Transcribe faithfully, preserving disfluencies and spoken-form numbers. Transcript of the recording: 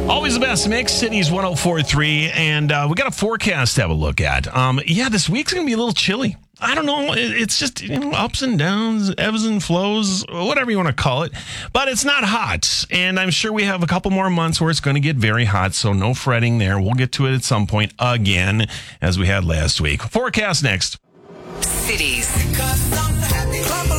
Always the best mix, Cities one oh four point three, and uh, we got a forecast to have a look at. Um, yeah, this week's going to be a little chilly. I don't know. It's just, you know, ups and downs, ebbs and flows, whatever you want to call it. But it's not hot. And I'm sure we have a couple more months where it's going to get very hot. So no fretting there. We'll get to it at some point again, as we had last week. Forecast next. Cities.